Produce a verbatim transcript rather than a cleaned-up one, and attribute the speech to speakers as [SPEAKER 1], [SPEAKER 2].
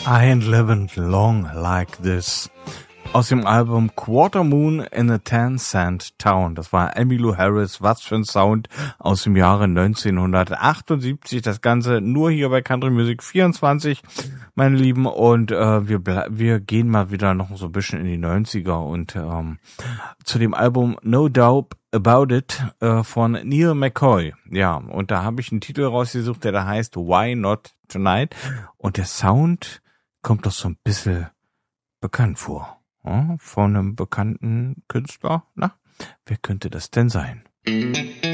[SPEAKER 1] I ain't living long like this. Aus dem Album Quarter Moon in a Ten Cent Town. Das war Emmylou Harris. Was für ein Sound aus dem Jahre neunzehnhundertachtundsiebzig. Das Ganze nur hier bei Country Music vierundzwanzig, meine Lieben. Und äh, wir wir gehen mal wieder noch so ein bisschen in die neunziger und ähm, zu dem Album No Doubt About It äh, von Neil McCoy. Ja, und da habe ich einen Titel rausgesucht, der da heißt Why Not Tonight. Und der Sound kommt doch so ein bisschen bekannt vor. Ja, von einem bekannten Künstler. Na, wer könnte das denn sein?